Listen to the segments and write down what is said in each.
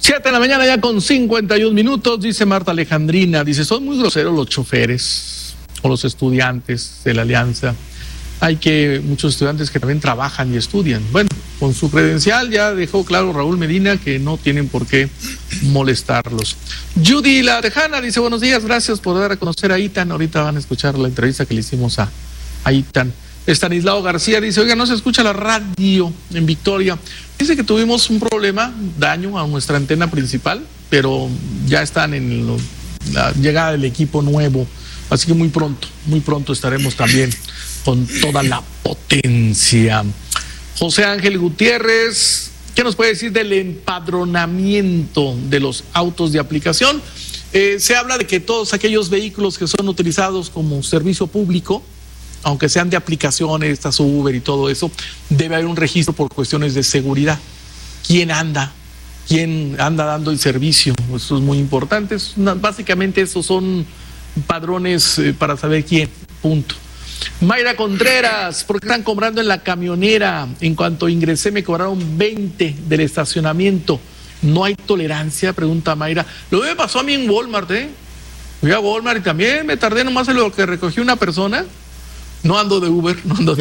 7 de la mañana ya con 51 minutos, dice Marta Alejandrina, dice, son muy groseros los choferes o los estudiantes de la Alianza. Hay muchos estudiantes que también trabajan y estudian. Bueno, con su credencial ya dejó claro Raúl Medina que no tienen por qué molestarlos. Judy La Tejana dice, buenos días, gracias por dar a conocer a Itan. Ahorita van a escuchar la entrevista que le hicimos a Itan. Estanislao García dice, oiga, no se escucha la radio en Victoria. Dice que tuvimos un problema, daño a nuestra antena principal, pero ya están en la llegada del equipo nuevo. Así que muy pronto estaremos también con toda la potencia. José Ángel Gutiérrez, ¿qué nos puede decir del empadronamiento de los autos de aplicación? Se habla de que todos aquellos vehículos que son utilizados como servicio público, aunque sean de aplicaciones, estas Uber y todo eso, debe haber un registro por cuestiones de seguridad. ¿Quién anda dando el servicio? Eso es muy importante. Básicamente esos son padrones para saber quién, punto. Mayra Contreras, ¿por qué están cobrando en la camionera? En cuanto ingresé me cobraron 20 del estacionamiento. ¿No hay tolerancia?, pregunta Mayra. Lo que me pasó a mí en Walmart, fui a Walmart y también me tardé nomás en lo que recogió una persona. No ando de Uber.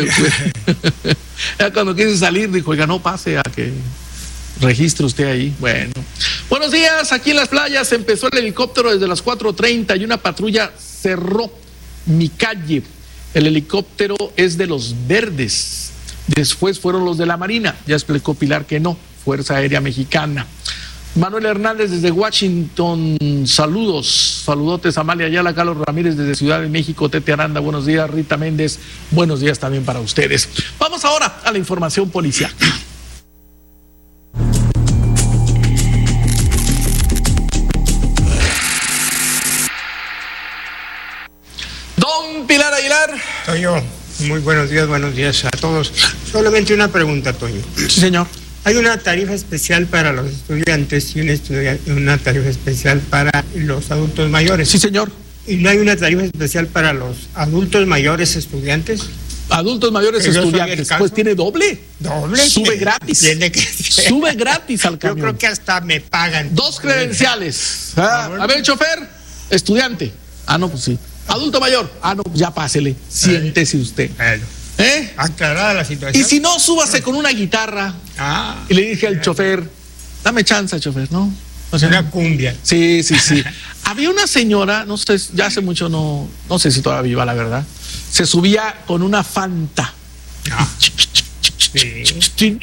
Ya cuando quise salir dijo, oiga, no pase a que registre usted ahí. Bueno, buenos días, aquí en las playas empezó el helicóptero desde las 4:30 y una patrulla cerró mi calle. El helicóptero es de los verdes, después fueron los de la Marina, ya explicó Pilar que no, Fuerza Aérea Mexicana. Manuel Hernández desde Washington, saludotes. Amalia Ayala, Carlos Ramírez desde Ciudad de México, Tete Aranda, buenos días. Rita Méndez, buenos días también para ustedes. Vamos ahora a la información policial. Don Pilar Aguilar. Soy yo. Muy buenos días a todos. Solamente una pregunta, Toño. Sí, señor. Hay una tarifa especial para los estudiantes y una tarifa especial para los adultos mayores. Sí, señor. ¿Y no hay una tarifa especial para los adultos mayores estudiantes? Adultos mayores estudiantes, pues tiene doble. ¿Doble? Sube gratis. Tiene que ser. Sube gratis al camión. Yo creo que hasta me pagan. 2 credenciales. A ver, chofer, estudiante. No, pues sí. Adulto mayor. No, pues ya pásele. Siéntese usted. Bueno. Aclarada la situación. Y si no, súbase con una guitarra. Y le dije al chofer, dame chance, chofer, ¿no? O sea, una cumbia. Sí. Había una señora, no sé, ya hace mucho, no sé si todavía viva, la verdad. Se subía con una Fanta. Sí.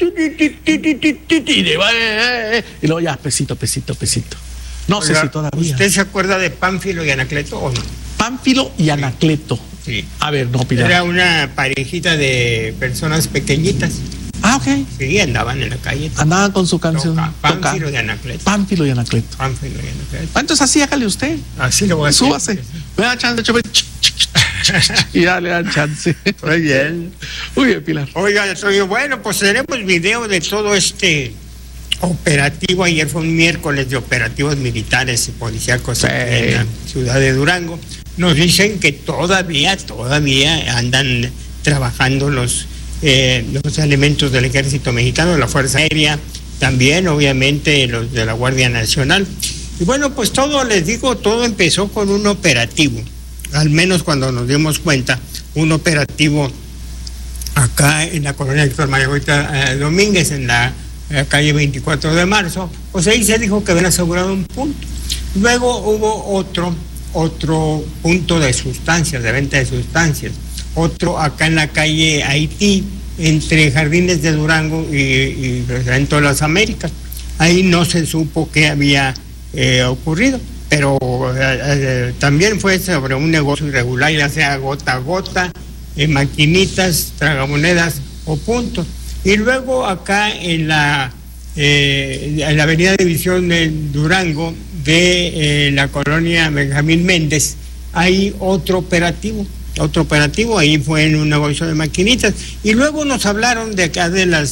Y luego ya, pesito. No sé si todavía. ¿Usted se acuerda de Pánfilo y Anacleto o no? Pánfilo y Anacleto. Sí. A ver, no, Pilar. Era una parejita de personas pequeñitas. Ok. Sí, andaban en la calle. Andaban con su canción. Pánfilo y Anacleto. Pánfilo y Anacleto. Entonces así hágale usted. Así lo voy a hacer. Súbase. Me da chance, chofer. Y ya le dan chance. Muy bien. Muy bien, Pilar. Oiga, bueno, pues tenemos video de todo este operativo. Ayer fue un miércoles de operativos militares y policíacos en la ciudad de Durango. Nos dicen que todavía andan trabajando los elementos del Ejército Mexicano, la Fuerza Aérea, también obviamente los de la Guardia Nacional. Y bueno, pues todo empezó con un operativo, al menos cuando nos dimos cuenta, un operativo acá en la colonia Héctor Mayagüita Domínguez, en la calle 24 de marzo, pues ahí se dijo que habían asegurado un punto. Luego hubo otro punto de sustancias, de venta de sustancias, otro acá en la calle Haití, entre Jardines de Durango y Restaurante de las Américas. Ahí no se supo qué había ocurrido, pero también fue sobre un negocio irregular, ya sea gota a gota, maquinitas, tragamonedas o puntos. Y luego acá en la avenida División de Durango, de la colonia Benjamín Méndez, hay otro operativo, ahí fue en un negocio de maquinitas. Y luego nos hablaron de acá de las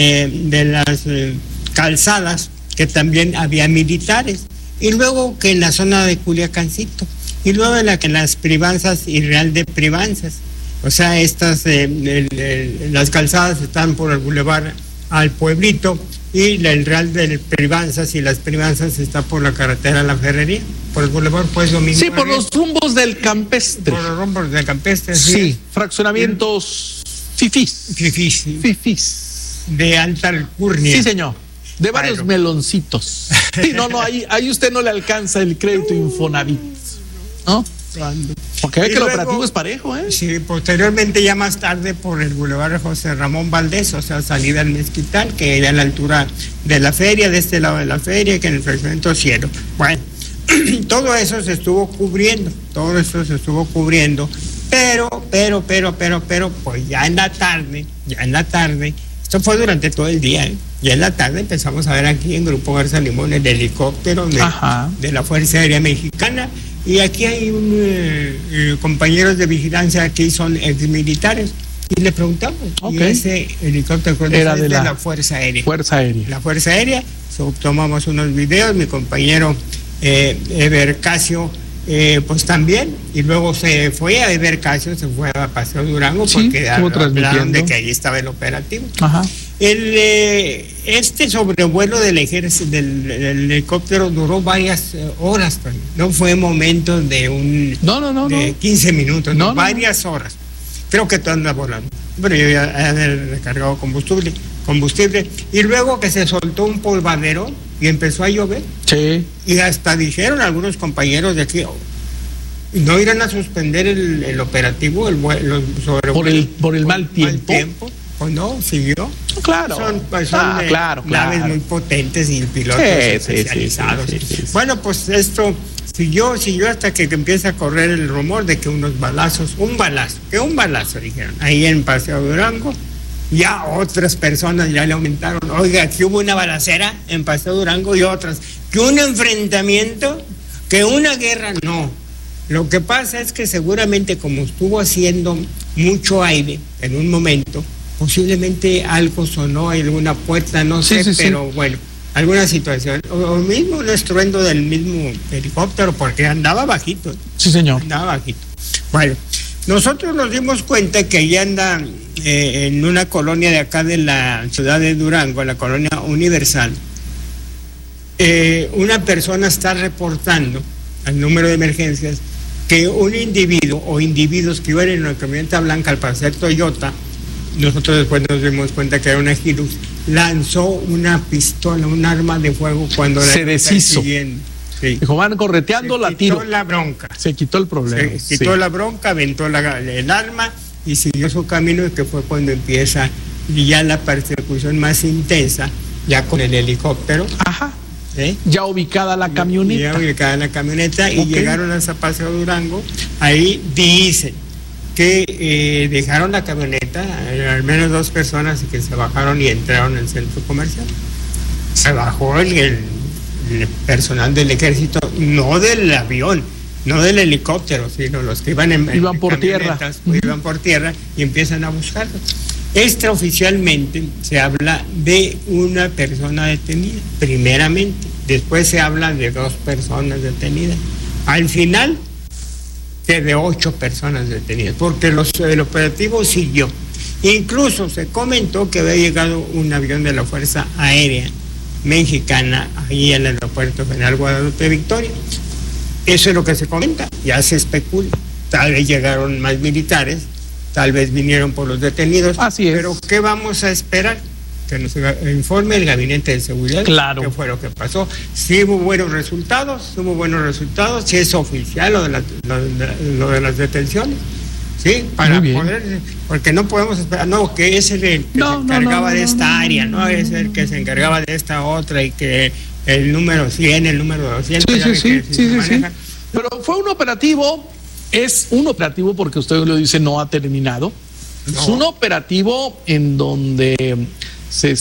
calzadas, que también había militares, y luego que en la zona de Culiacancito, y luego en las Privanzas y Real de Privanzas. O sea, las calzadas están por el Boulevard al Pueblito, y el Real de Privanzas, y las Privanzas está por la carretera La Ferrería, por el Boulevard pues Domingo. Sí, por los rumbos del Campestre. Por los rumbos del Campestre. Sí, fraccionamientos fifís. Fifís. De alta alcurnia. Sí, señor. De varios meloncitos. Sí, ahí usted no le alcanza el crédito Infonavit, ¿no? Porque ve que el operativo es parejo, ¿eh? Sí, posteriormente, ya más tarde, por el Boulevard José Ramón Valdés, o sea, salida al Mezquital, que era a la altura de la feria, de este lado de la feria, que en el fraccionamiento Cielo. Bueno, todo eso se estuvo cubriendo, pero, pues ya en la tarde, esto fue durante todo el día, ¿eh? Ya en la tarde empezamos a ver aquí en Grupo Garza Limón el helicóptero de la Fuerza Aérea Mexicana, y aquí hay compañeros de vigilancia que son exmilitares, y le preguntamos, y ese helicóptero era de la Fuerza Aérea. La Fuerza Aérea, tomamos unos videos, mi compañero Eber Casio, pues también, y luego se fue a Eber Casio, se fue a Paseo Durango, porque hablaron de que ahí estaba el operativo. Ajá. Este sobrevuelo del ejército, del helicóptero, duró varias horas, no fue momento de de 15 minutos, varias horas. Creo que todo anda volando. Pero yo ya había recargado combustible, y luego que se soltó un polvadero y empezó a llover. Sí. Y hasta dijeron algunos compañeros de aquí, no irán a suspender el operativo, el sobrevuelo por el mal tiempo. Pues no, siguió. Claro. Son naves muy potentes y pilotos especializados. Sí. Bueno, pues esto siguió hasta que empieza a correr el rumor de que un balazo dijeron, ahí en Paseo Durango. Ya otras personas ya le aumentaron, oiga, que hubo una balacera en Paseo Durango, y otras, que un enfrentamiento, que una guerra, no. Lo que pasa es que seguramente, como estuvo haciendo mucho aire en un momento, posiblemente algo sonó, alguna puerta, no sé, pero bueno, alguna situación, o mismo un estruendo del mismo helicóptero, porque andaba bajito. Sí, señor. Andaba bajito. Bueno, nosotros nos dimos cuenta que allá anda en una colonia de acá de la ciudad de Durango, la colonia Universal, una persona está reportando al número de emergencias que un individuo o individuos que iban en una camioneta blanca, al parecer Toyota, nosotros después nos dimos cuenta que era una Hilux, lanzó una pistola, un arma de fuego cuando se deshizo. Sí. Dijo, van correteando, la tiro. Se quitó la bronca. Se quitó el problema. Se quitó la bronca, aventó el arma y siguió su camino, y que fue cuando empieza ya la persecución más intensa, ya con el helicóptero. Ajá. Ya ubicada la camioneta. Y llegaron a Paseo Durango. Ahí dicen que dejaron la camioneta, al menos 2 personas, y que se bajaron y entraron al centro comercial. Se bajó el personal del ejército, no del avión, no del helicóptero, sino los que iban por tierra. Iban por tierra y empiezan a buscarlos. Extraoficialmente se habla de una persona detenida, primeramente, después se habla de 2 personas detenidas. Al final, de 8 personas detenidas, porque el operativo siguió. Incluso se comentó que había llegado un avión de la Fuerza Aérea Mexicana ahí en el aeropuerto General Guadalupe Victoria. Eso es lo que se comenta, ya se especula. Tal vez llegaron más militares, tal vez vinieron por los detenidos. Así es. Pero ¿qué vamos a esperar? Que nos informe el Gabinete de Seguridad. Claro. ¿Qué fue lo que pasó? Si hubo buenos resultados, si es oficial lo de las detenciones. Sí, para poder, porque no podemos esperar, que es el que se encargaba de esta área, no es el que se encargaba de esta otra, y que el número 100, el número 200. Sí. Pero fue un operativo, es un operativo porque usted lo dice, no ha terminado. No. Es un operativo en donde se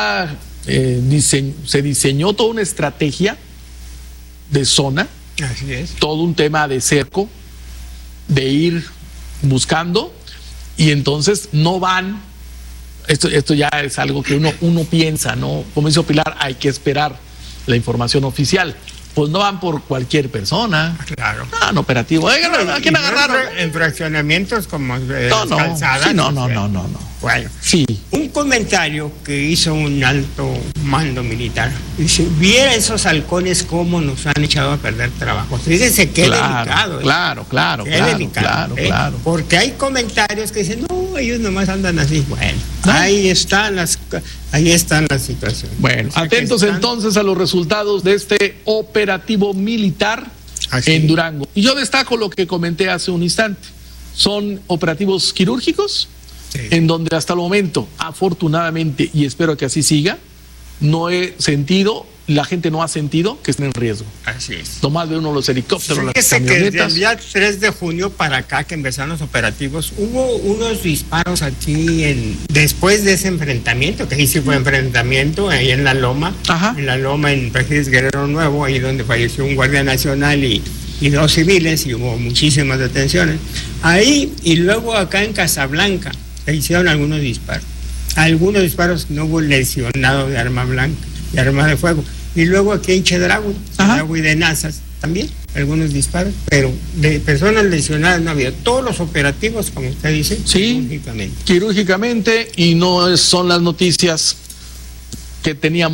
diseñó toda una estrategia de zona. Así es. Todo un tema de cerco, de ir buscando, y entonces no van, esto ya es algo que uno piensa, ¿no? Como dice Pilar, hay que esperar la información oficial. Pues no van por cualquier persona. Claro. No, operativo. ¿A quién agarraron? En fraccionamientos como calzadas. Sí, no. Bueno, Sí. un comentario que hizo un alto mando militar. Dice, viera esos halcones cómo nos han echado a perder trabajo. Fíjense qué delicado. Claro. Claro. Porque hay comentarios que dicen, no, ellos nomás andan así. Bueno, ahí están las situaciones. Bueno, O sea, atentos entonces a los resultados de este operativo militar en Durango. Y yo destaco lo que comenté hace un instante. Son operativos quirúrgicos, sí, en donde hasta el momento, afortunadamente, y espero que así siga, la gente no ha sentido que estén en riesgo. Así es. Nomás ve uno los helicópteros, las Fíjese camionetas. que desde el día 3 de junio para acá, que empezaron los operativos, hubo unos disparos aquí después de ese enfrentamiento, que ahí sí fue enfrentamiento, ahí en La Loma. Ajá. En La Loma, en Regis Guerrero Nuevo, ahí donde falleció un guardia nacional y 2 civiles, y hubo muchísimas detenciones. Ahí, y luego acá en Casablanca, se hicieron algunos disparos. Algunos disparos, no hubo lesionado de arma blanca, de arma de fuego. Y luego aquí en Chedraui y de Nazas, también algunos disparos, pero de personas lesionadas no había. Todos los operativos, como usted dice, sí, quirúrgicamente, y no son las noticias que teníamos